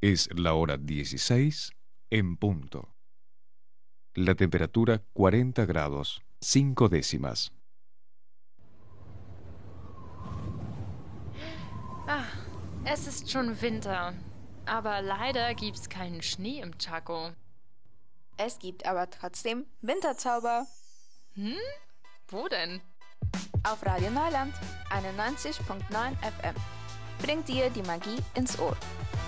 Es la hora 16 en punto. La temperatura 40 grados, 5 décimas. Ah, es ist schon Winter. Aber leider gibt's keinen Schnee im Chaco. Es gibt aber trotzdem Winterzauber. Wo denn? Auf Radio Neuland 91.9 FM. Bringt dir die Magie ins Ohr.